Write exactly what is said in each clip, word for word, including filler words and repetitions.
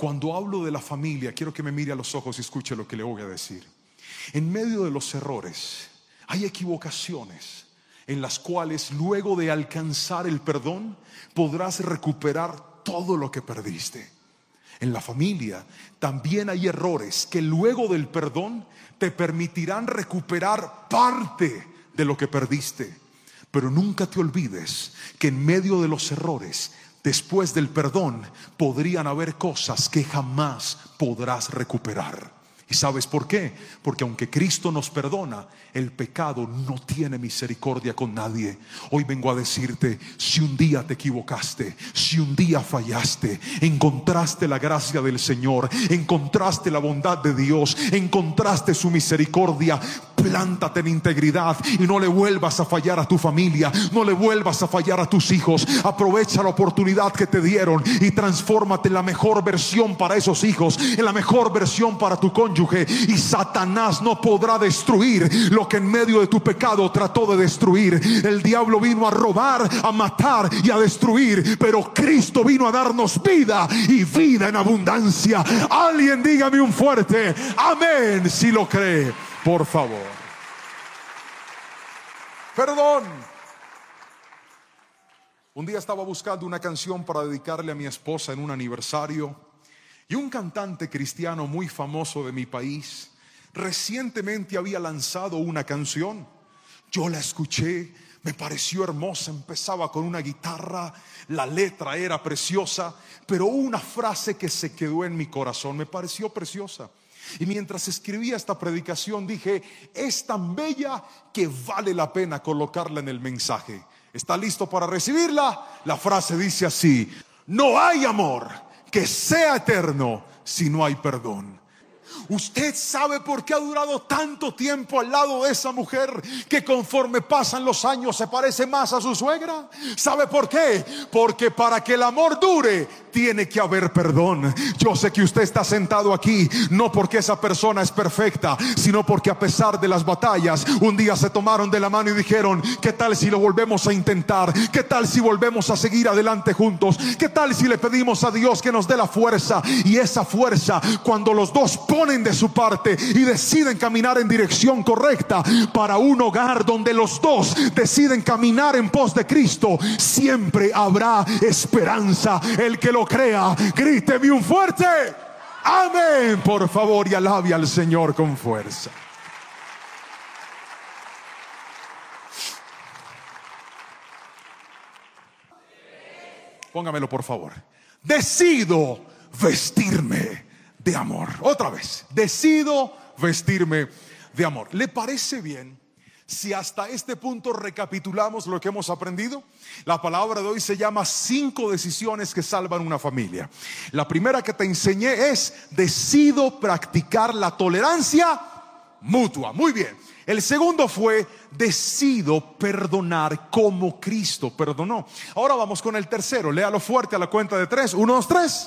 cuando hablo de la familia, quiero que me mire a los ojos y escuche lo que le voy a decir. En medio de los errores hay equivocaciones en las cuales luego de alcanzar el perdón podrás recuperar todo lo que perdiste. En la familia también hay errores que luego del perdón te permitirán recuperar parte de lo que perdiste. Pero nunca te olvides que en medio de los errores, después del perdón, podrían haber cosas que jamás podrás recuperar. ¿Y sabes por qué? Porque aunque Cristo nos perdona, el pecado no tiene misericordia con nadie. Hoy vengo a decirte, si un día te equivocaste, si un día fallaste, encontraste la gracia del Señor, encontraste la bondad de Dios, encontraste su misericordia, plántate en integridad y no le vuelvas a fallar a tu familia, no le vuelvas a fallar a tus hijos. Aprovecha la oportunidad que te dieron y transfórmate en la mejor versión para esos hijos, en la mejor versión para tu cónyuge, y Satanás no podrá destruir lo que en medio de tu pecado trató de destruir. El diablo vino a robar, a matar y a destruir, pero Cristo vino a darnos vida y vida en abundancia. Alguien dígame un fuerte amén si lo cree, por favor. Perdón. Un día estaba buscando una canción para dedicarle a mi esposa en un aniversario, y un cantante cristiano muy famoso de mi país recientemente había lanzado una canción. Yo la escuché, me pareció hermosa, empezaba con una guitarra, la letra era preciosa, pero una frase que se quedó en mi corazón, me pareció preciosa. Y mientras escribía esta predicación dije, es tan bella que vale la pena colocarla en el mensaje. ¿Está listo para recibirla? La frase dice así: no hay amor que sea eterno si no hay perdón. ¿Usted sabe por qué ha durado tanto tiempo al lado de esa mujer que conforme pasan los años se parece más a su suegra? ¿Sabe por qué? Porque para que el amor dure tiene que haber perdón. Yo sé que usted está sentado aquí no porque esa persona es perfecta, sino porque a pesar de las batallas un día se tomaron de la mano y dijeron, ¿qué tal si lo volvemos a intentar? ¿Qué tal si volvemos a seguir adelante juntos? ¿Qué tal si le pedimos a Dios que nos dé la fuerza? Y esa fuerza, cuando los dos ponen de su parte y deciden caminar en dirección correcta para un hogar donde los dos deciden caminar en pos de Cristo, siempre habrá esperanza. El que lo crea, gríteme un fuerte amén, por favor, y alabe al Señor con fuerza. Póngamelo, por favor. Decido vestirme de amor. Otra vez, decido vestirme de amor. ¿Le parece bien si hasta este punto recapitulamos lo que hemos aprendido? La palabra de hoy se llama cinco decisiones que salvan una familia. La primera que te enseñé es: decido practicar la tolerancia mutua. Muy bien. El segundo fue: decido perdonar como Cristo perdonó. Ahora vamos con el tercero. Léalo fuerte a la cuenta de tres. Uno, dos, tres.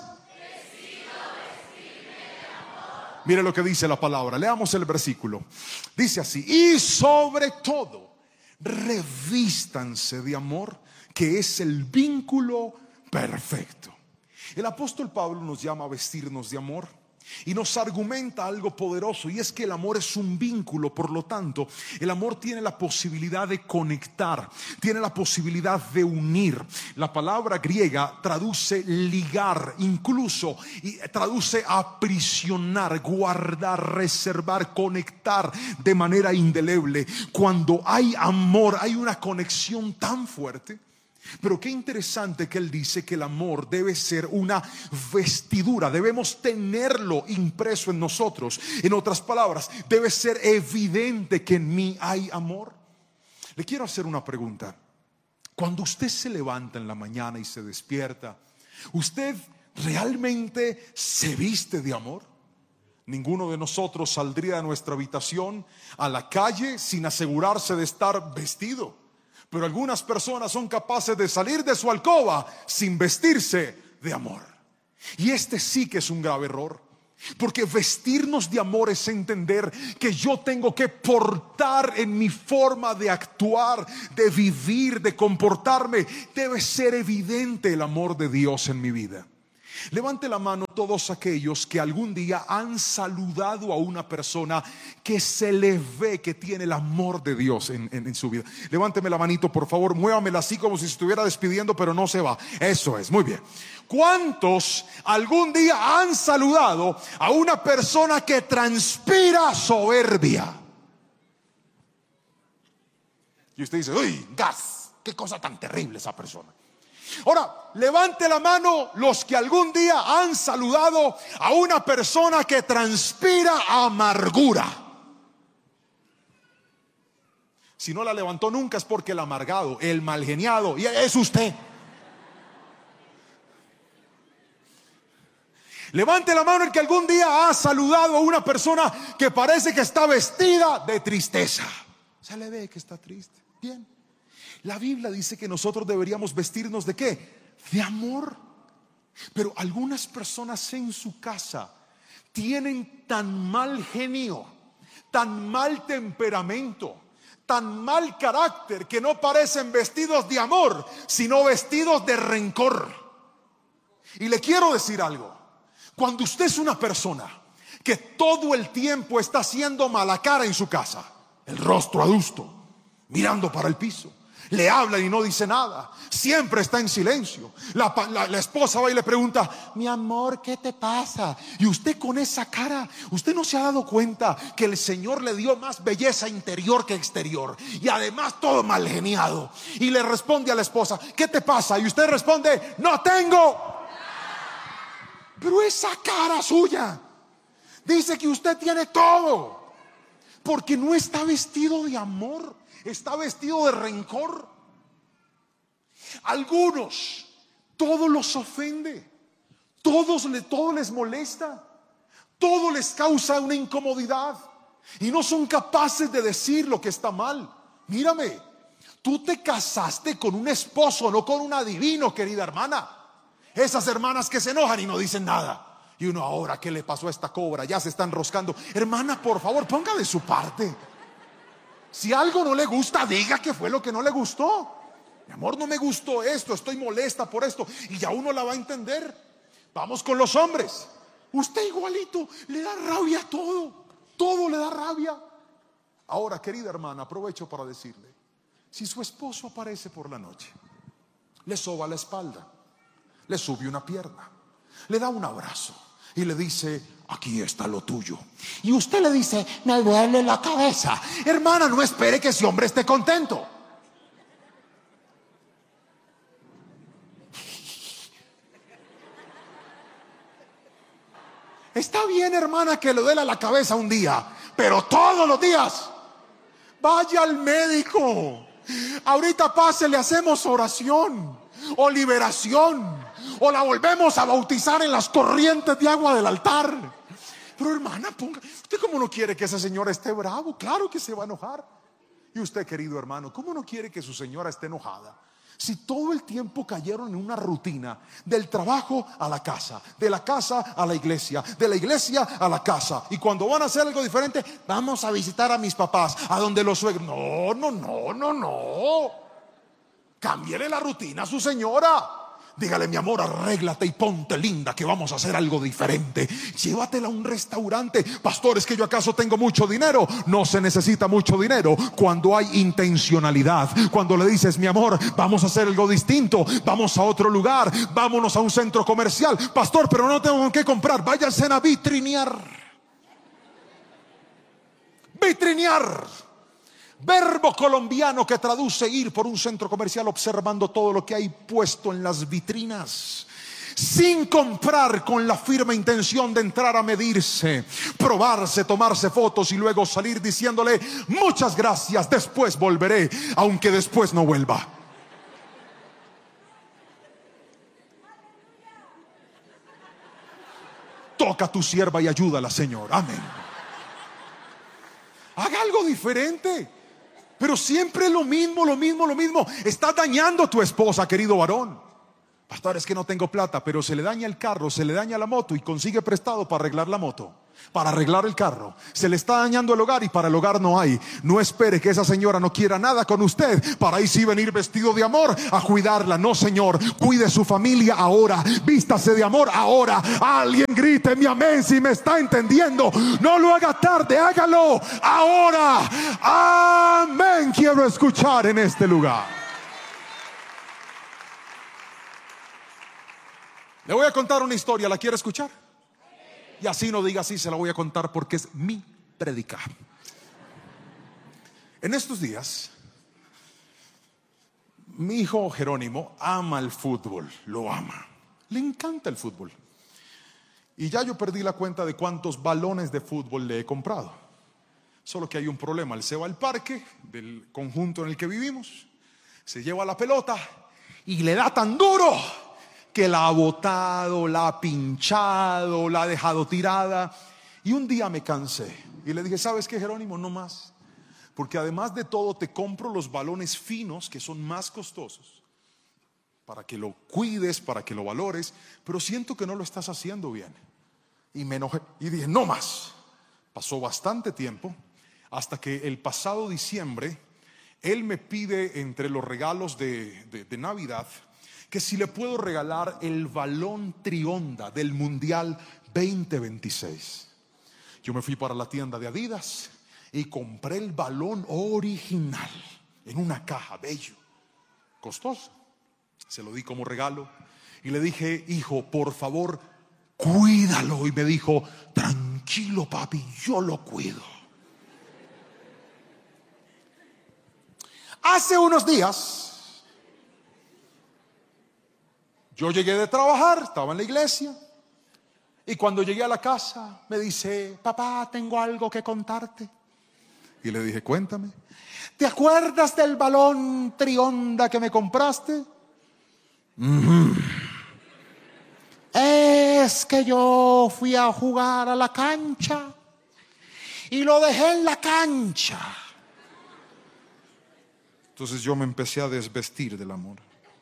Mire lo que dice la palabra. Leamos el versículo. Dice así: y sobre todo revístanse de amor, que es el vínculo perfecto. El apóstol Pablo nos llama a vestirnos de amor y nos argumenta algo poderoso, y es que el amor es un vínculo. Por lo tanto, el amor tiene la posibilidad de conectar, tiene la posibilidad de unir. La palabra griega traduce ligar, incluso y traduce aprisionar, guardar, reservar, conectar de manera indeleble. Cuando hay amor, hay una conexión tan fuerte. Pero qué interesante que él dice que el amor debe ser una vestidura, debemos tenerlo impreso en nosotros. En otras palabras, debe ser evidente que en mí hay amor. Le quiero hacer una pregunta. Cuando usted se levanta en la mañana y se despierta, ¿usted realmente se viste de amor? Ninguno de nosotros saldría de nuestra habitación a la calle sin asegurarse de estar vestido. Pero algunas personas son capaces de salir de su alcoba sin vestirse de amor. Y este sí que es un grave error, porque vestirnos de amor es entender que yo tengo que portar en mi forma de actuar, de vivir, de comportarme. Debe ser evidente el amor de Dios en mi vida. Levante la mano todos aquellos que algún día han saludado a una persona que se le ve que tiene el amor de Dios en, en, en su vida. Levánteme la manito, por favor, muévamela así como si se estuviera despidiendo, pero no se va. Eso es, muy bien. ¿Cuántos algún día han saludado a una persona que transpira soberbia? Y usted dice, uy, gas, qué cosa tan terrible esa persona. Ahora, levante la mano los que algún día han saludado a una persona que transpira amargura. Si no la levantó nunca es porque el amargado, el malgeniado, y es usted. Levante la mano el que algún día ha saludado a una persona que parece que está vestida de tristeza. Se le ve que está triste. Bien. La Biblia dice que nosotros deberíamos vestirnos ¿de qué? De amor. Pero algunas personas en su casa tienen tan mal genio, tan mal temperamento, tan mal carácter, que no parecen vestidos de amor, sino vestidos de rencor. Y le quiero decir algo. Cuando usted es una persona que todo el tiempo está haciendo mala cara en su casa, el rostro adusto, mirando para el piso, le hablan y no dice nada, siempre está en silencio, la, la, la esposa va y le pregunta, mi amor, ¿qué te pasa? Y usted con esa cara, usted no se ha dado cuenta que el Señor le dio más belleza interior que exterior, y además todo mal geniado. Y le responde a la esposa, ¿qué te pasa? Y usted responde, no tengo. Pero esa cara suya dice que usted tiene todo, porque no está vestido de amor, está vestido de rencor. Algunos, todo los ofende, todos, todo les molesta, todo les causa una incomodidad y no son capaces de decir lo que está mal. Mírame, tú te casaste con un esposo, no con un adivino, querida hermana. Esas hermanas que se enojan y no dicen nada. Y uno, ahora, ¿qué le pasó a esta cobra? Ya se está enroscando. Hermana, por favor, ponga de su parte. Si algo no le gusta, diga que fue lo que no le gustó. Mi amor, no me gustó esto, estoy molesta por esto. Y ya uno la va a entender. Vamos con los hombres. Usted igualito, le da rabia a todo. Todo le da rabia. Ahora, querida hermana, aprovecho para decirle, si su esposo aparece por la noche, le soba la espalda, le sube una pierna, le da un abrazo y le dice, aquí está lo tuyo, y usted le dice, me duele la cabeza, hermana, no espere que ese hombre esté contento. Está bien, hermana, que le duela la cabeza un día, pero todos los días vaya al médico. Ahorita pase, le hacemos oración o liberación, o la volvemos a bautizar en las corrientes de agua del altar. Pero hermana, ponga, ¿usted cómo no quiere que ese señor esté bravo? Claro que se va a enojar. Y usted, querido hermano, ¿cómo no quiere que su señora esté enojada? Si todo el tiempo cayeron en una rutina del trabajo a la casa, de la casa a la iglesia, de la iglesia a la casa, y cuando van a hacer algo diferente, vamos a visitar a mis papás, a donde los suegros. No, no, no, no, no. Cámbiele la rutina a su señora. Dígale, mi amor, arréglate y ponte linda, que vamos a hacer algo diferente. Llévatela a un restaurante. Pastor, ¿es que yo acaso tengo mucho dinero? No se necesita mucho dinero cuando hay intencionalidad. Cuando le dices, mi amor, vamos a hacer algo distinto, vamos a otro lugar, vámonos a un centro comercial. Pastor, pero no tengo que comprar. Váyanse a vitrinear. Vitrinear, verbo colombiano que traduce ir por un centro comercial observando todo lo que hay puesto en las vitrinas, sin comprar, con la firme intención de entrar a medirse, probarse, tomarse fotos y luego salir diciéndole, muchas gracias, después volveré, aunque después no vuelva. Toca a tu sierva y ayúdala, Señor. Amén. Haga algo diferente. Pero siempre lo mismo, lo mismo, lo mismo. Está dañando a tu esposa, querido varón. Pastor, es que no tengo plata, pero se le daña el carro, se le daña la moto y consigue prestado para arreglar la moto. para arreglar el carro. Se le está dañando el hogar y para el hogar no hay. No espere que esa señora no quiera nada con usted para ahí sí venir vestido de amor a cuidarla. No, señor, cuide su familia ahora. Vístase de amor ahora. Alguien grite mi amén si me está entendiendo. No lo haga tarde, hágalo ahora. Amén. Quiero escuchar en este lugar. Le voy a contar una historia. ¿La quiere escuchar? Y así no diga así, se la voy a contar porque es mi predicar. En estos días, mi hijo Jerónimo ama el fútbol, lo ama, le encanta el fútbol. Y ya yo perdí la cuenta de cuántos balones de fútbol le he comprado. Solo que hay un problema, él se va al parque del conjunto en el que vivimos, se lleva la pelota y le da tan duro que la ha botado, la ha pinchado, la ha dejado tirada. Y un día me cansé y le dije, ¿sabes qué, Jerónimo? No más. Porque además de todo te compro los balones finos que son más costosos para que lo cuides, para que lo valores, pero siento que no lo estás haciendo bien. Y me enojé y dije, no más. Pasó bastante tiempo hasta que el pasado diciembre él me pide entre los regalos de, de, de Navidad que si le puedo regalar el balón Trionda del Mundial veinte veintiséis. Yo me fui para la tienda de Adidas y compré el balón original en una caja, bello, costoso. Se lo di como regalo y le dije, hijo, por favor, cuídalo. Y me dijo, tranquilo, papi, yo lo cuido. Hace unos días yo llegué de trabajar, estaba en la iglesia, y cuando llegué a la casa me dice, papá, tengo algo que contarte. Y le dije, cuéntame. ¿Te acuerdas del balón Trionda que me compraste? Mm-hmm. Es que yo fui a jugar a la cancha y lo dejé en la cancha. Entonces yo me empecé a desvestir del amor.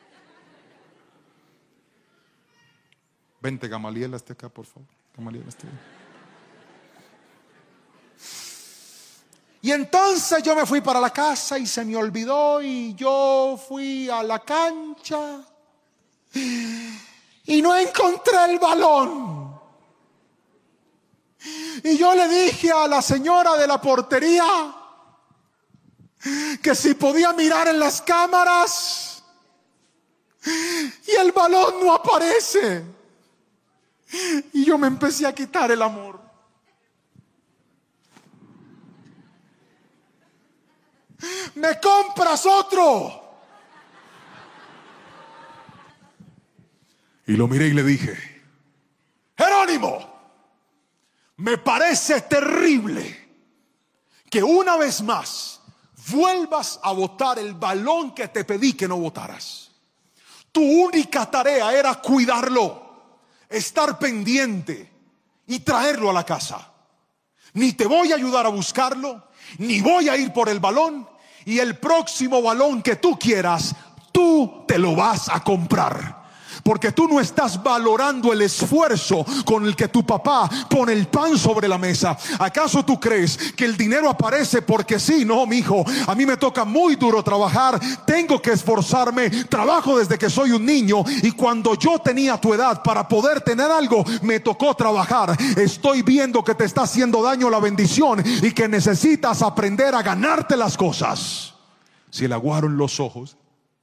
Vente, Gamaliel, hasta acá, por favor. Gamaliel, hasta acá. Y entonces yo me fui para la casa y se me olvidó y yo fui a la cancha y no encontré el balón. Y yo le dije a la señora de la portería que si podía mirar en las cámaras y el balón no aparece. Y yo me empecé a quitar el amor. ¿Me compras otro? Y lo miré y le dije, Jerónimo, me parece terrible que una vez más vuelvas a botar el balón que te pedí que no botaras. Tu única tarea era cuidarlo, estar pendiente y traerlo a la casa. Ni te voy a ayudar a buscarlo, ni voy a ir por el balón, y el próximo balón que tú quieras, tú te lo vas a comprar. Porque tú no estás valorando el esfuerzo con el que tu papá pone el pan sobre la mesa. ¿Acaso tú crees que el dinero aparece porque sí? No, mi hijo, a mí me toca muy duro trabajar. Tengo que esforzarme. Trabajo desde que soy un niño. Y cuando yo tenía tu edad, para poder tener algo, me tocó trabajar. Estoy viendo que te está haciendo daño la bendición y que necesitas aprender a ganarte las cosas. Si le aguaron los ojos.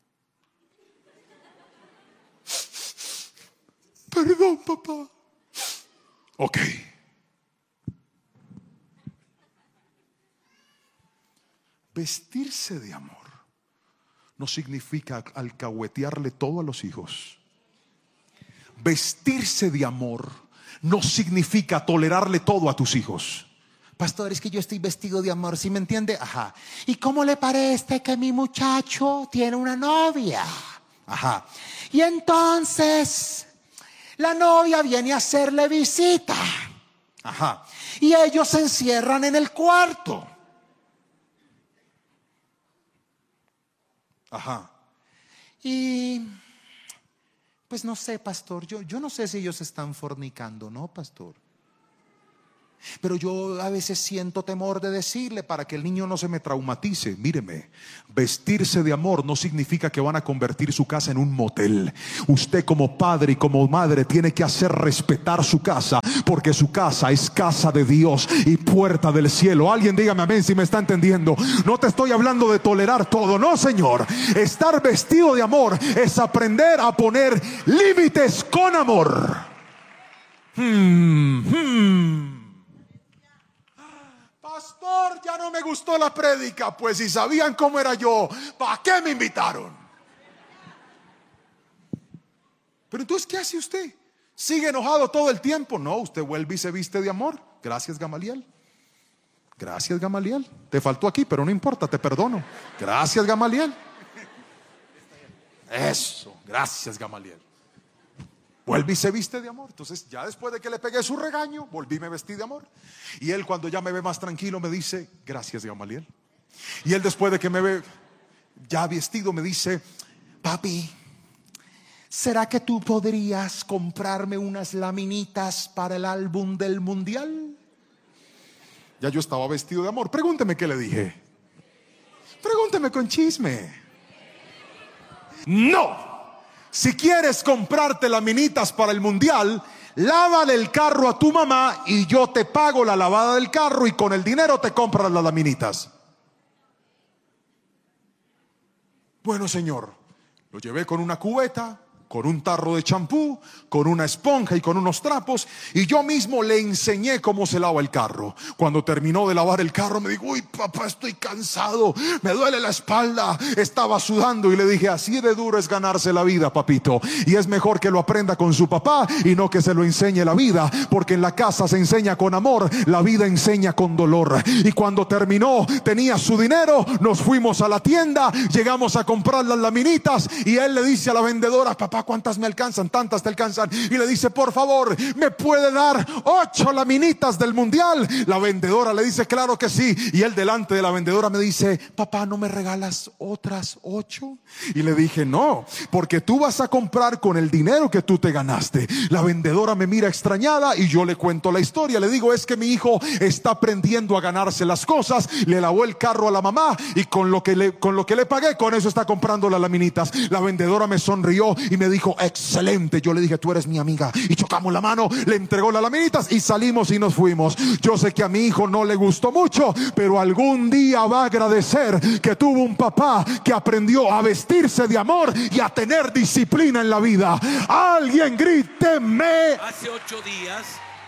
Perdón, papá. Ok. Vestirse de amor no significa alcahuetearle todo a los hijos. Vestirse de amor no significa tolerarle todo a tus hijos. Pastor, es que yo estoy vestido de amor, ¿sí me entiende? Ajá. ¿Y cómo le parece que mi muchacho tiene una novia? Ajá. Y entonces la novia viene a hacerle visita. Ajá. Y ellos se encierran en el cuarto. Ajá. Y pues no sé, pastor, yo, yo no sé si ellos están fornicando, ¿no, pastor? Pero yo a veces siento temor de decirle para que el niño no se me traumatice. Míreme, vestirse de amor no significa que van a convertir su casa en un motel. Usted como padre y como madre tiene que hacer respetar su casa, porque su casa es casa de Dios y puerta del cielo. Alguien dígame amén si me está entendiendo. No te estoy hablando de tolerar todo, no señor. Estar vestido de amor es aprender a poner límites con amor. Hmm, hmm. Pastor, ya no me gustó la prédica. Pues si sabían cómo era yo, ¿para qué me invitaron? Pero entonces, ¿qué hace usted? ¿Sigue enojado todo el tiempo? No, usted vuelve y se viste de amor. Gracias, Gamaliel. Gracias, Gamaliel. Te faltó aquí, pero no importa, te perdono. Gracias, Gamaliel. Eso, gracias, Gamaliel. Vuelve y se viste de amor. Entonces ya después de que le pegué su regaño, volví y me vestí de amor. Y él, cuando ya me ve más tranquilo, me dice: gracias, Gamaliel. Y él, después de que me ve ya vestido, me dice: papi, ¿será que tú podrías comprarme unas laminitas para el álbum del mundial? Ya yo estaba vestido de amor. Pregúnteme qué le dije. Pregúnteme con chisme. No. Si quieres comprarte laminitas para el mundial, lávale el carro a tu mamá y yo te pago la lavada del carro y con el dinero te compras las laminitas. Bueno, señor, lo llevé con una cubeta, con un tarro de champú, con una esponja y con unos trapos, y yo mismo le enseñé cómo se lava el carro. Cuando terminó de lavar el carro me dijo: uy, papá, estoy cansado, me duele la espalda, estaba sudando. Y le dije: así de duro es ganarse la vida, papito, y es mejor que lo aprenda con su papá y no que se lo enseñe la vida, porque en la casa se enseña con amor, la vida enseña con dolor. Y cuando terminó, tenía su dinero, nos fuimos a la tienda, llegamos a comprar las laminitas y él le dice a la vendedora: papá, ¿cuántas me alcanzan? Tantas te alcanzan. Y le dice: por favor, ¿me puede dar ocho laminitas del mundial? La vendedora le dice: claro que sí. Y él, delante de la vendedora, me dice: papá, ¿no me regalas otras ocho? Y le dije: no, porque tú vas a comprar con el dinero que tú te ganaste. La vendedora me mira extrañada y yo le cuento la historia. Le digo: es que mi hijo está aprendiendo a ganarse las cosas. Le lavó el carro a la mamá y con lo que le, con lo que le pagué, con eso está comprando las laminitas. La vendedora me sonrió y me dijo: excelente. Yo le dije: tú eres mi amiga. Y chocamos la mano, le entregó las laminitas y salimos y nos fuimos. Yo sé que a mi hijo no le gustó mucho, pero algún día va a agradecer que tuvo un papá que aprendió a vestirse de amor y a tener disciplina en la vida. Alguien gríteme. Hace ocho días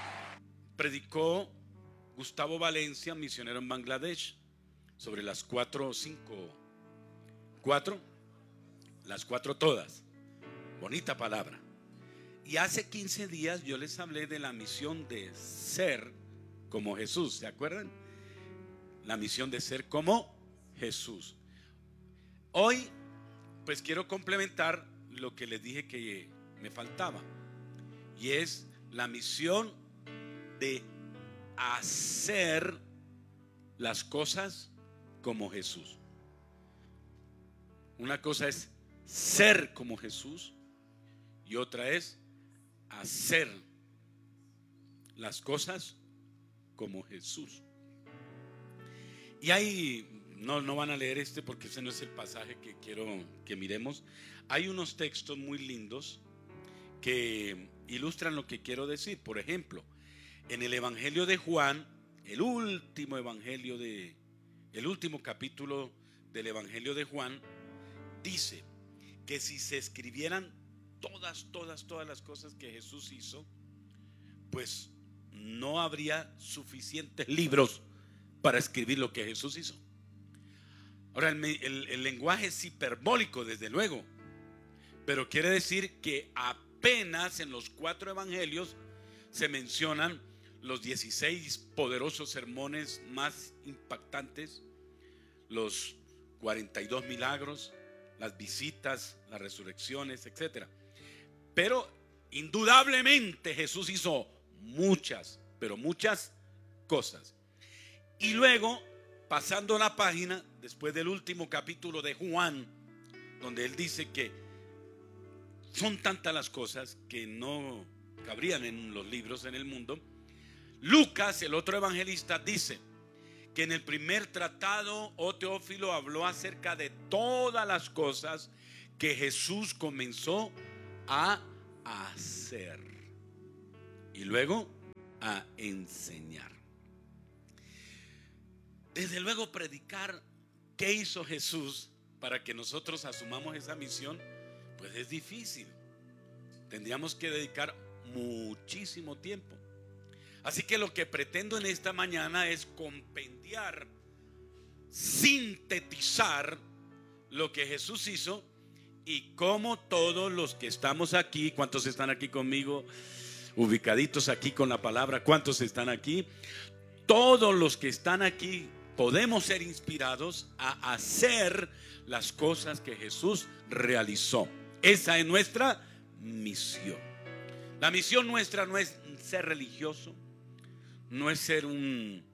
predicó Gustavo Valencia, misionero en Bangladesh, sobre las cuatro o cinco, cuatro, las cuatro todas. Bonita palabra. Y hace quince días yo les hablé de la misión de ser como Jesús. ¿Se acuerdan? La misión de ser como Jesús. Hoy, pues quiero complementar lo que les dije que me faltaba. Y es la misión de hacer las cosas como Jesús. Una cosa es ser como Jesús y otra es hacer las cosas como Jesús. Y hay, no, no van a leer este porque ese no es el pasaje que quiero que miremos. Hay unos textos muy lindos que ilustran lo que quiero decir. Por ejemplo, en el Evangelio de Juan, el último evangelio de, el último capítulo del Evangelio de Juan, dice que si se escribieran todas, todas, todas las cosas que Jesús hizo, pues no habría suficientes libros para escribir lo que Jesús hizo. Ahora, el, el, el lenguaje es hiperbólico, desde luego, pero quiere decir que apenas en los cuatro evangelios se mencionan los dieciséis poderosos sermones más impactantes, los cuarenta y dos milagros, las visitas, las resurrecciones, etcétera. Pero indudablemente Jesús hizo muchas, pero muchas cosas. Y luego, pasando la página, después del último capítulo de Juan, donde él dice que son tantas las cosas que no cabrían en los libros en el mundo, Lucas, el otro evangelista, dice que en el primer tratado, oh Teófilo, habló acerca de todas las cosas que Jesús comenzó a hacer y luego a enseñar. Desde luego, predicar qué hizo Jesús para que nosotros asumamos esa misión, pues es difícil. Tendríamos que dedicar muchísimo tiempo. Así que lo que pretendo en esta mañana es compendiar, sintetizar lo que Jesús hizo y cómo todos los que estamos aquí, ¿cuántos están aquí conmigo? Ubicaditos aquí con la palabra, ¿cuántos están aquí? Todos los que están aquí podemos ser inspirados a hacer las cosas que Jesús realizó. Esa es nuestra misión. La misión nuestra no es ser religioso, no es ser un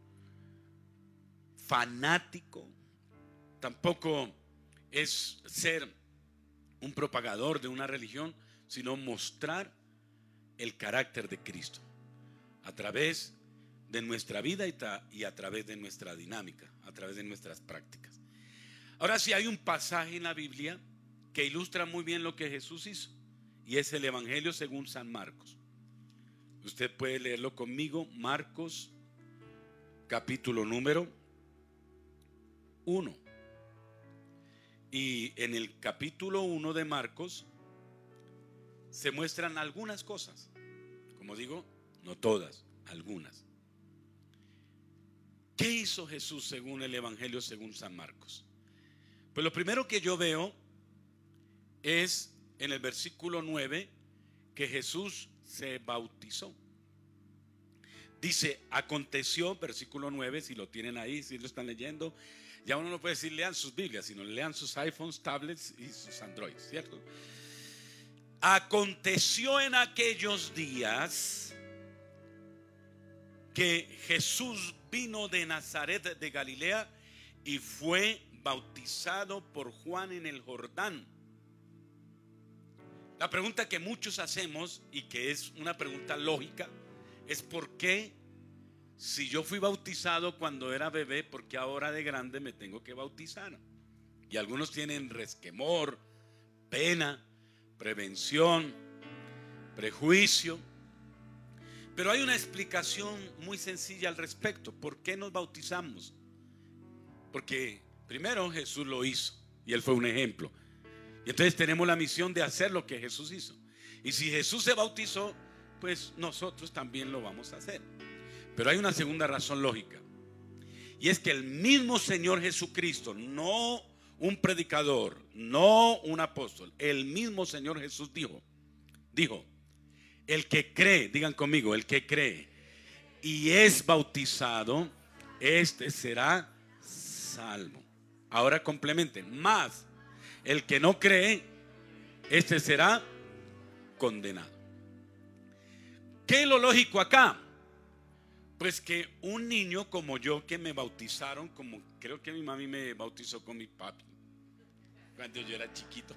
fanático, tampoco es ser un propagador de una religión, sino mostrar el carácter de Cristo a través de nuestra vida y, ta, y a través de nuestra dinámica, a través de nuestras prácticas. Ahora sí, hay un pasaje en la Biblia que ilustra muy bien lo que Jesús hizo, y es el Evangelio según San Marcos. Usted puede leerlo conmigo, Marcos capítulo número uno. Y en el capítulo uno de Marcos se muestran algunas cosas. Como digo, no todas, algunas. ¿Qué hizo Jesús según el Evangelio según San Marcos? Pues lo primero que yo veo es en el versículo nueve que Jesús se bautizó. Dice, aconteció, versículo nueve, si lo tienen ahí, si lo están leyendo, ya uno no puede decir lean sus Biblias, sino lean sus iPhones, tablets y sus Androids, ¿cierto? Aconteció en aquellos días que Jesús vino de Nazaret de Galilea y fue bautizado por Juan en el Jordán. La pregunta que muchos hacemos, y que es una pregunta lógica, es ¿por qué, si yo fui bautizado cuando era bebé, por qué ahora de grande me tengo que bautizar? Y algunos tienen resquemor, pena, prevención, prejuicio. Pero hay una explicación muy sencilla al respecto. ¿Por qué nos bautizamos? Porque primero Jesús lo hizo y Él fue un ejemplo. Y entonces tenemos la misión de hacer lo que Jesús hizo. Y si Jesús se bautizó, pues nosotros también lo vamos a hacer. Pero hay una segunda razón lógica, y es que el mismo Señor Jesucristo, no un predicador, no un apóstol, el mismo Señor Jesús dijo, dijo, el que cree, digan conmigo, el que cree y es bautizado, este será salvo. Ahora complementen, más el que no cree, este será condenado. ¿Qué es lo lógico acá? Pues que un niño como yo, que me bautizaron, como creo que mi mami me bautizó con mi papi cuando yo era chiquito.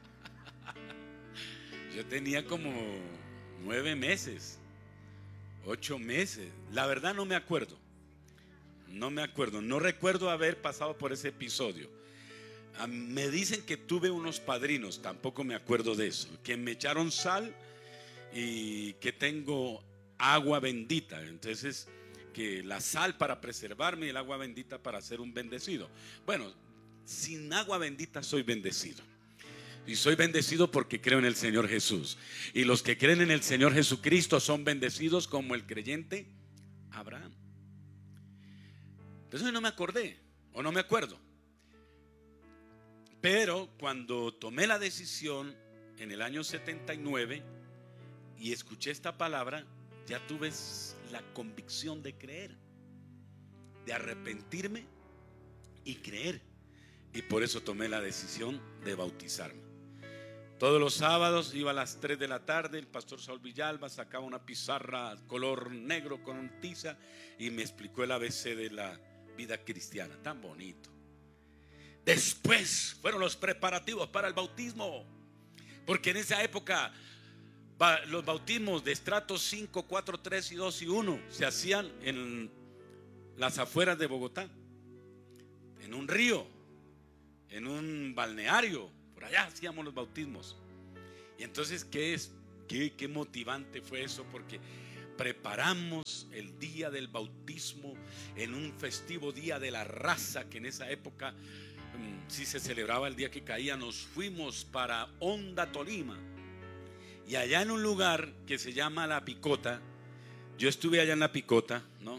Yo tenía como nueve meses, ocho meses. La verdad no me acuerdo. No me acuerdo. No recuerdo haber pasado por ese episodio. Me dicen que tuve unos padrinos, tampoco me acuerdo de eso, que me echaron sal y que tengo agua bendita. Entonces, que la sal para preservarme y el agua bendita para ser un bendecido. Bueno, sin agua bendita soy bendecido. Y soy bendecido porque creo en el Señor Jesús. Y los que creen en el Señor Jesucristo son bendecidos como el creyente Abraham. Entonces no me acordé, o no me acuerdo. Pero cuando tomé la decisión en el año setenta y nueve y escuché esta palabra, ya tuve la convicción de creer, de arrepentirme y creer. Y por eso tomé la decisión de bautizarme. Todos los sábados iba a las tres de la tarde, el pastor Saúl Villalba sacaba una pizarra color negro con tiza y me explicó el A B C de la vida cristiana, tan bonito. Después fueron los preparativos para el bautismo, porque en esa época los bautismos de estratos cinco, cuatro, tres y dos y uno se hacían en las afueras de Bogotá, en un río, en un balneario, por allá hacíamos los bautismos. Y entonces, ¿qué es? ¿Qué, qué motivante fue eso? Porque preparamos el día del bautismo en un festivo día de la raza, que en esa época um, sí se celebraba el día que caía. Nos fuimos para Honda, Tolima, y allá en un lugar que se llama La Picota, yo estuve allá en La Picota, ¿no?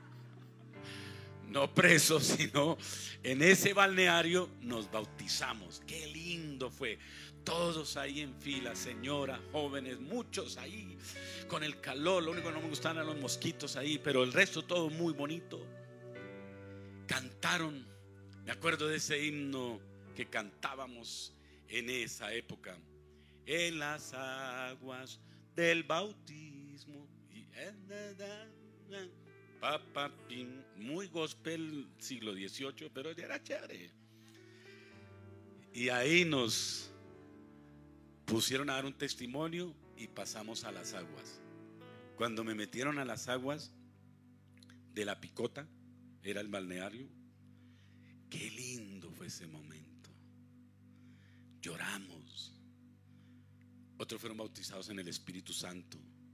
No preso, sino en ese balneario nos bautizamos. Qué lindo fue. Todos ahí en fila, señoras, jóvenes, muchos ahí con el calor. Lo único que no me gustaban eran los mosquitos ahí, pero el resto todo muy bonito. Cantaron, me acuerdo de ese himno que cantábamos en esa época: en las aguas del bautismo. Muy gospel siglo dieciocho, pero ya era chévere. Y ahí nos pusieron a dar un testimonio y pasamos a las aguas. Cuando me metieron a las aguas de La Picota, era el balneario, qué lindo fue ese momento. Lloramos. Otros fueron bautizados en el Espíritu Santo.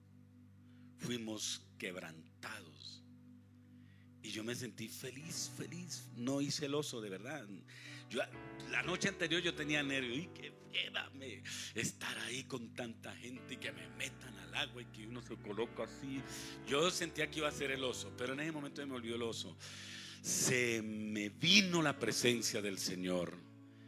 Fuimos quebrantados. Y yo me sentí feliz, feliz, no y celoso, de verdad. Yo, la noche anterior yo tenía nervios. Y que quédame estar ahí con tanta gente y que me metan al agua y que uno se coloca así. Yo sentía que iba a ser el oso, pero en ese momento me volvió el oso. Se me vino la presencia del Señor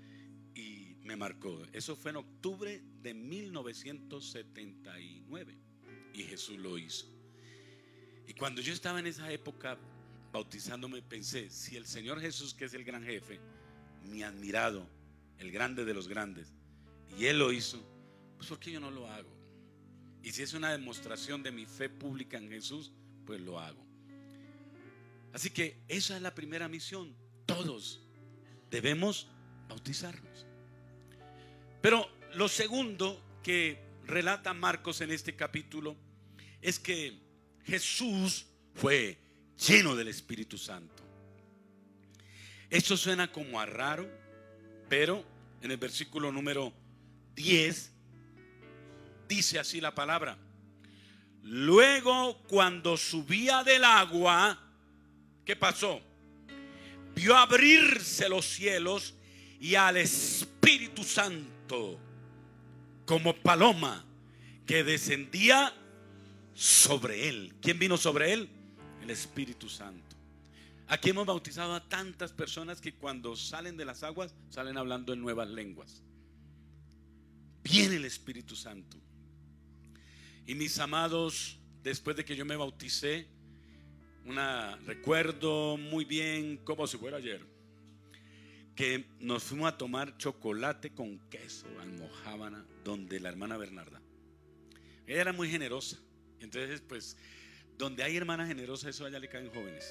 y me marcó. Eso fue en octubre de mil novecientos setenta y nueve y Jesús lo hizo. Y cuando yo estaba en esa época bautizándome, pensé: si el Señor Jesús, que es el gran jefe, mi admirado, el grande de los grandes, y Él lo hizo, pues ¿por qué yo no lo hago? Y si es una demostración de mi fe pública en Jesús, pues lo hago. Así que esa es la primera misión. Todos debemos bautizarnos. Pero lo segundo que relata Marcos en este capítulo es que Jesús fue lleno del Espíritu Santo. Esto suena como a raro, pero en el versículo número diez dice así la palabra: luego, cuando subía del agua, ¿qué pasó? Vio abrirse los cielos y al Espíritu Santo como paloma que descendía sobre él. ¿Quién vino sobre él? El Espíritu Santo. Aquí hemos bautizado a tantas personas que cuando salen de las aguas salen hablando en nuevas lenguas. Viene el Espíritu Santo. Y mis amados, después de que yo me bauticé, una, recuerdo muy bien, como si fuera ayer, que nos fuimos a tomar chocolate con queso, almojábana, donde la hermana Bernarda. Ella era muy generosa. Entonces, pues, donde hay hermanas generosas, eso allá le caen jóvenes.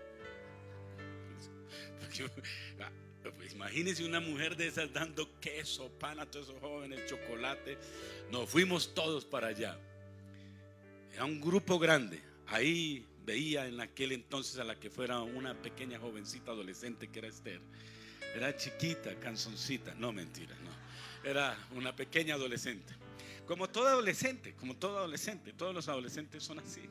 Pues, imagínense una mujer de esas dando queso, pan a todos esos jóvenes, chocolate. Nos fuimos todos para allá. Era un grupo grande. Ahí veía en aquel entonces a la que fuera una pequeña jovencita adolescente que era Esther. Era chiquita, canzoncita. No, mentira, no. Era una pequeña adolescente. Como todo adolescente, como todo adolescente. Todos los adolescentes son así.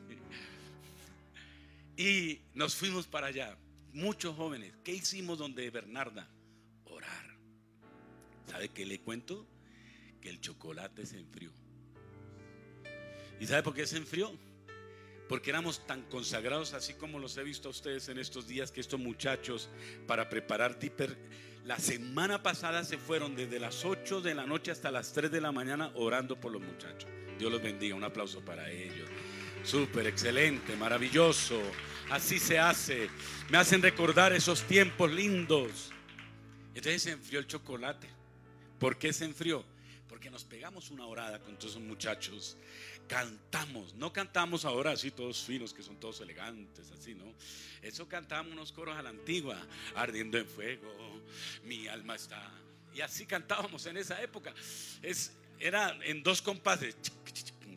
Y nos fuimos para allá. Muchos jóvenes. ¿Qué hicimos donde Bernarda? Orar. ¿Sabe qué le cuento? Que el chocolate se enfrió. ¿Y sabe por qué se enfrió? Porque éramos tan consagrados, así como los he visto a ustedes en estos días, que estos muchachos, para preparar Dipper, la semana pasada se fueron desde las ocho de la noche hasta las tres de la mañana orando por los muchachos. Dios los bendiga, un aplauso para ellos. Súper, excelente, maravilloso. Así se hace. Me hacen recordar esos tiempos lindos. Entonces se enfrió el chocolate. ¿Por qué se enfrió? Porque nos pegamos una orada con todos esos muchachos. Cantamos, no cantamos ahora así todos finos, que son todos elegantes, así, ¿no? Eso cantamos unos coros a la antigua: ardiendo en fuego, mi alma está. Y así cantábamos en esa época. Es, era en dos compases.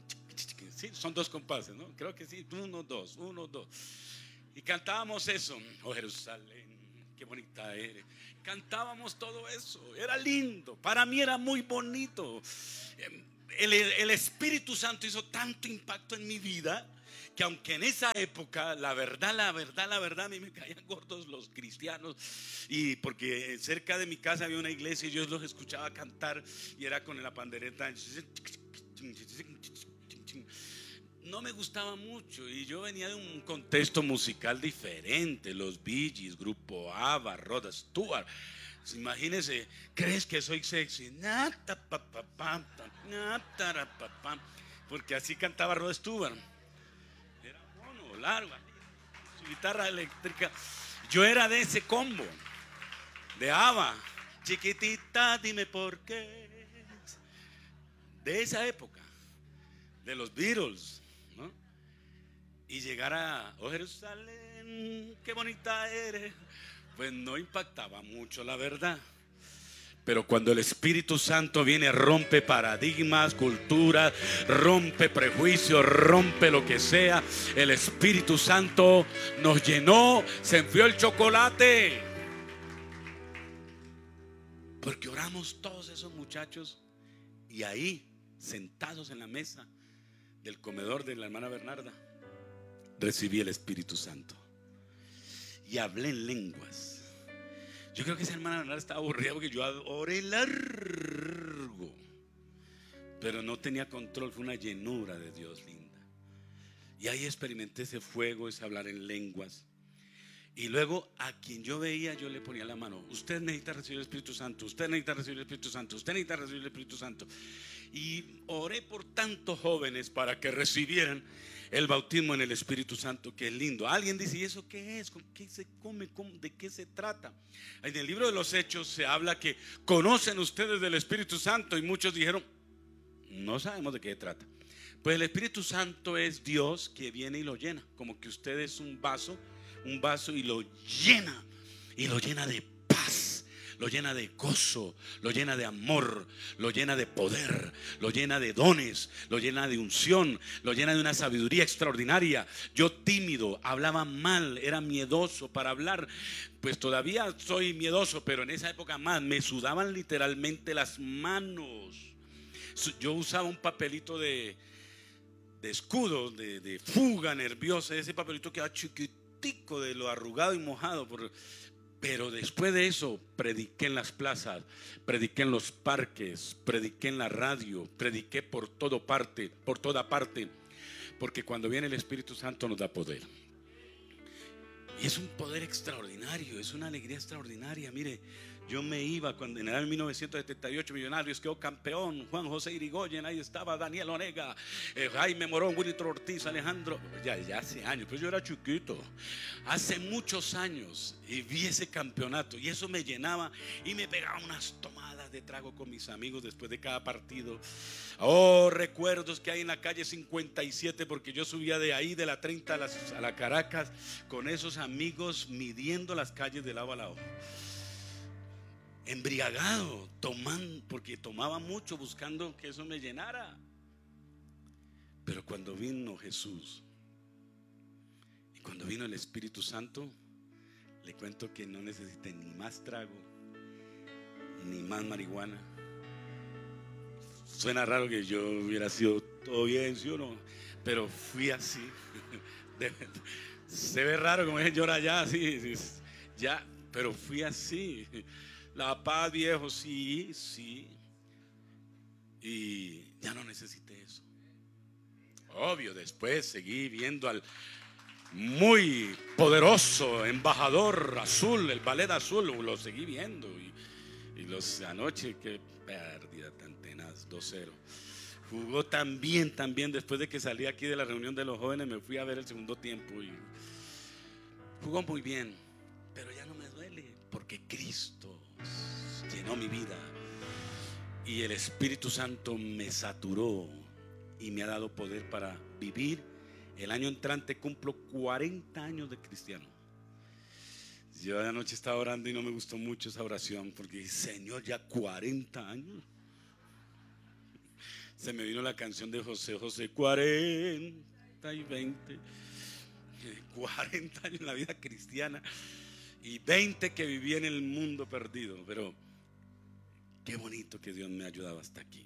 Sí, son dos compases, ¿no? Creo que sí, uno, dos, uno, dos. Y cantábamos eso. Oh Jerusalén, qué bonita eres. Cantábamos todo eso, era lindo. Para mí era muy bonito. El, el Espíritu Santo hizo tanto impacto en mi vida que aunque en esa época, la verdad, la verdad, la verdad, a mí me caían gordos los cristianos. Y porque cerca de mi casa había una iglesia y yo los escuchaba cantar y era con la pandereta. No me gustaba mucho y yo venía de un contexto musical diferente. Los Bee Gees, Grupo ABBA, Rod Stewart. Imagínense, ¿crees que soy sexy? Porque así cantaba Rod Stewart. Era mono, largo, su guitarra eléctrica. Yo era de ese combo, de ABBA. Chiquitita, dime por qué. De esa época, de los Beatles, ¿no? Y llegar a oh Jerusalén, qué bonita eres, pues no impactaba mucho, la verdad. Pero cuando el Espíritu Santo viene, rompe paradigmas, culturas, rompe prejuicios, rompe lo que sea. El Espíritu Santo nos llenó, se enfrió el chocolate. Porque oramos todos esos muchachos y ahí, sentados en la mesa del comedor de la hermana Bernarda, recibí el Espíritu Santo y hablé en lenguas. Yo creo que esa hermana Bernarda estaba aburrida porque yo oré largo, pero no tenía control. Fue una llenura de Dios linda. Y ahí experimenté ese fuego, ese hablar en lenguas. Y luego a quien yo veía, yo le ponía la mano. Usted necesita recibir el Espíritu Santo. Usted necesita recibir el Espíritu Santo. Usted necesita recibir el Espíritu Santo. Y oré por tantos jóvenes para que recibieran el bautismo en el Espíritu Santo, que es lindo. Alguien dice, ¿y eso qué es? ¿Con qué se come? ¿De qué se trata? En el libro de los Hechos se habla que conocen ustedes del Espíritu Santo, y muchos dijeron, no sabemos de qué se trata. Pues el Espíritu Santo es Dios que viene y lo llena, como que usted es un vaso, un vaso y lo llena, y lo llena de paz, lo llena de gozo, lo llena de amor, lo llena de poder, lo llena de dones, lo llena de unción, lo llena de una sabiduría extraordinaria. Yo tímido, hablaba mal, era miedoso para hablar, pues todavía soy miedoso, pero en esa época más, me sudaban literalmente las manos. Yo usaba un papelito de, de escudo, de, de fuga nerviosa, ese papelito quedaba chiquitico de lo arrugado y mojado por... Pero después de eso, prediqué en las plazas, prediqué en los parques, prediqué en la radio, prediqué por toda parte, por toda parte, porque cuando viene el Espíritu Santo nos da poder. Y es un poder extraordinario, es una alegría extraordinaria. Mire, yo me iba cuando en el año mil novecientos setenta y ocho Millonarios quedó campeón, Juan José Irigoyen, ahí estaba Daniel Onega, eh, Jaime Morón, Wilitro Ortiz, Alejandro, ya, ya hace años, pues yo era chiquito, hace muchos años, y vi ese campeonato y eso me llenaba y me pegaba unas tomadas de trago con mis amigos después de cada partido. Oh, recuerdos que hay en la calle cincuenta y siete, porque yo subía de ahí de la treinta a, las, a la Caracas con esos amigos midiendo las calles de lado a lado. Embriagado, tomando, porque tomaba mucho buscando que eso me llenara. Pero cuando vino Jesús y cuando vino el Espíritu Santo, le cuento que no necesité ni más trago ni más marihuana. Suena raro que yo hubiera sido todo bien, ¿sí o no? Pero fui así. Se ve raro como es llorar ya así, ya, pero fui así. La paz, viejo, sí, sí. Y ya no necesité eso. Obvio, después seguí viendo al muy poderoso embajador azul, el ballet azul, lo seguí viendo. Y, y los anoche, qué pérdida tan tenaz, dos cero. Jugó tan bien, tan bien. Después de que salí aquí de la reunión de los jóvenes, me fui a ver el segundo tiempo y jugó muy bien. Pero ya no me duele, porque Cristo llenó mi vida y el Espíritu Santo me saturó y me ha dado poder para vivir. El año entrante cumplo cuarenta años de cristiano. Yo anoche estaba orando y no me gustó mucho esa oración, porque Señor, ya cuarenta años. Se me vino la canción de José José, cuarenta y veinte, cuarenta años en la vida cristiana y veinte que viví en el mundo perdido. Pero qué bonito que Dios me ha ayudado hasta aquí.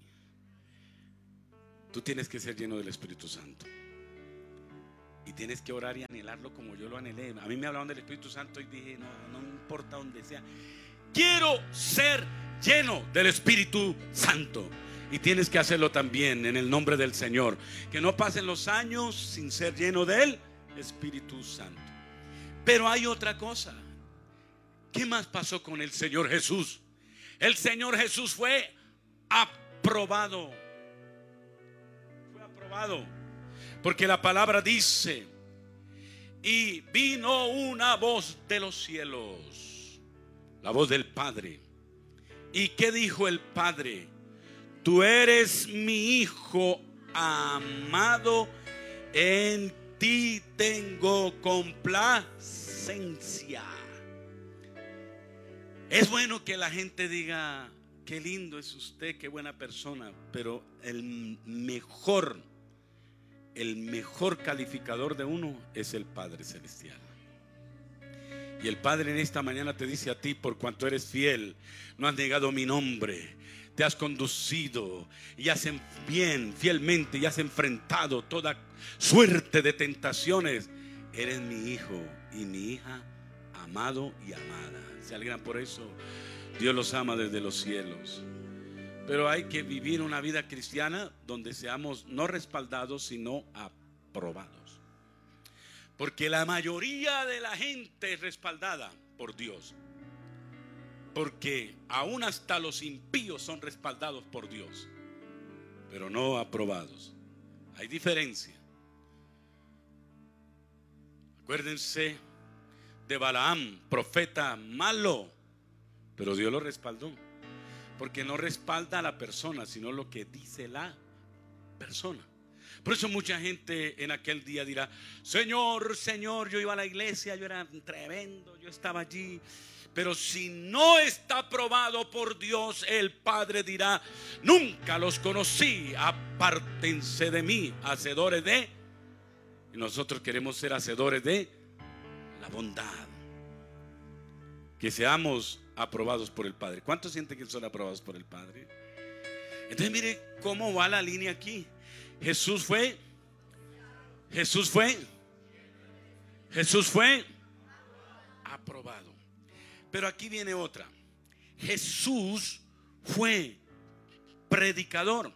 Tú tienes que ser lleno del Espíritu Santo y tienes que orar y anhelarlo como yo lo anhelé. A mí me hablaban del Espíritu Santo y dije, no, no importa donde sea, quiero ser lleno del Espíritu Santo. Y tienes que hacerlo también en el nombre del Señor. Que no pasen los años sin ser lleno del Espíritu Santo. Pero hay otra cosa. ¿Qué más pasó con el Señor Jesús? El Señor Jesús fue aprobado. Fue aprobado. Porque la palabra dice: y vino una voz de los cielos, la voz del Padre. ¿Y qué dijo el Padre? Tú eres mi Hijo amado, en ti tengo complacencia. Es bueno que la gente diga, qué lindo es usted, qué buena persona, pero el mejor, el mejor calificador de uno es el Padre Celestial. Y el Padre en esta mañana te dice a ti: por cuanto eres fiel, no has negado mi nombre, te has conducido y has bien, fielmente, y has enfrentado toda suerte de tentaciones, eres mi hijo y mi hija, amado y amada. Se alegran por eso. Dios los ama desde los cielos. Pero hay que vivir una vida cristiana donde seamos no respaldados, sino aprobados. Porque la mayoría de la gente es respaldada por Dios. Porque aún hasta los impíos son respaldados por Dios, pero no aprobados. Hay diferencia. Acuérdense de Balaam, profeta malo, pero Dios lo respaldó. Porque no respalda a la persona, sino lo que dice la persona. Por eso mucha gente en aquel día dirá: Señor, Señor, yo iba a la iglesia, yo era tremendo, yo estaba allí. Pero si no está aprobado por Dios, el Padre dirá: nunca los conocí, apártense de mí, hacedores de. Y nosotros queremos ser hacedores de la bondad. Que seamos aprobados por el Padre. ¿Cuántos sienten que son aprobados por el Padre? Entonces mire cómo va la línea aquí. Jesús fue Jesús fue Jesús fue aprobado. Pero aquí viene otra. Jesús fue predicador.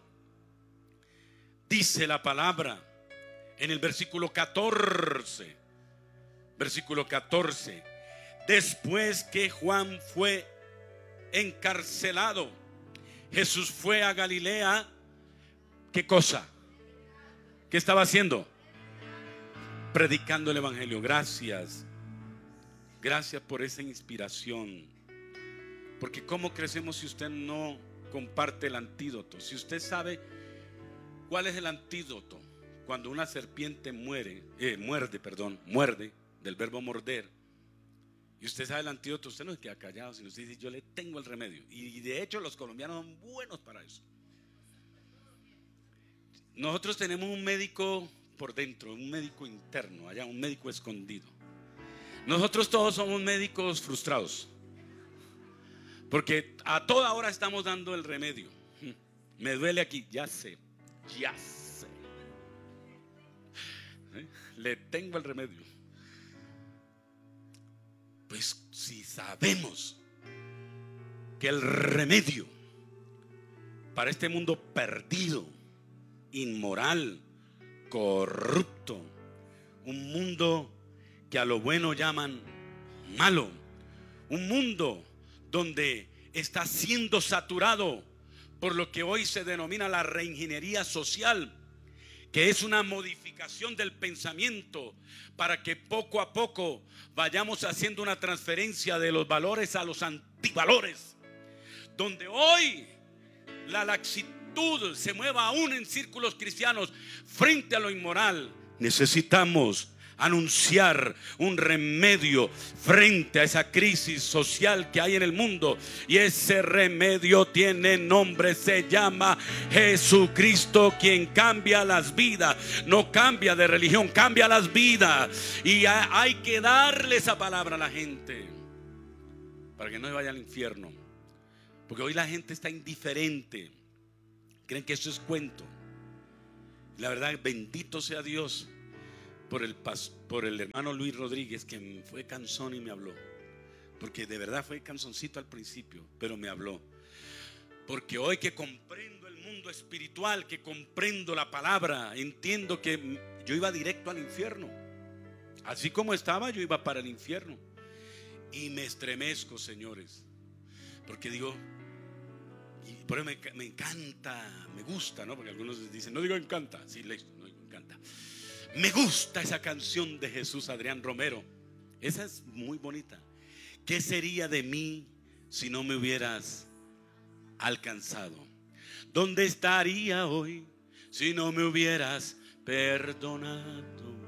Dice la palabra en el versículo catorce. Versículo catorce. Después que Juan fue encarcelado, Jesús fue a Galilea. ¿Qué cosa? ¿Qué estaba haciendo? Predicando el evangelio. Gracias. Gracias por esa inspiración. Porque ¿cómo crecemos si usted no comparte el antídoto? Si usted sabe cuál es el antídoto cuando una serpiente muere, eh, muerde, perdón, muerde, del verbo morder, y usted sabe el antídoto, usted no se queda callado, sino usted dice: yo le tengo el remedio. Y de hecho los colombianos son buenos para eso. Nosotros tenemos un médico por dentro, un médico interno, allá un médico escondido. Nosotros todos somos médicos frustrados, porque a toda hora estamos dando el remedio. Me duele aquí, ya sé, ya sé. ¿Eh? Le tengo el remedio. Pues si sabemos que el remedio para este mundo perdido, inmoral, corrupto, un mundo que a lo bueno llaman malo, un mundo donde está siendo saturado por lo que hoy se denomina la reingeniería social, que es una modificación del pensamiento para que poco a poco vayamos haciendo una transferencia de los valores a los antivalores, donde hoy la laxitud se mueva aún en círculos cristianos frente a lo inmoral. Necesitamos anunciar un remedio frente a esa crisis social que hay en el mundo. Y ese remedio tiene nombre, se llama Jesucristo, quien cambia las vidas. No cambia de religión, cambia las vidas. Y hay que darle esa palabra a la gente para que no se vaya al infierno. Porque hoy la gente está indiferente, creen que eso es cuento. La verdad, bendito sea Dios por el, por el hermano Luis Rodríguez, que fue cansón y me habló. Porque de verdad fue canzoncito al principio, pero me habló. Porque hoy que comprendo el mundo espiritual, que comprendo la palabra, entiendo que yo iba directo al infierno. Así como estaba, yo iba para el infierno. Y me estremezco, señores, porque digo, y por eso me, me encanta, me gusta, ¿no? Porque algunos dicen, no digo encanta, sí, no digo encanta. Me gusta esa canción de Jesús Adrián Romero. Esa es muy bonita. ¿Qué sería de mí si no me hubieras alcanzado? ¿Dónde estaría hoy si no me hubieras perdonado?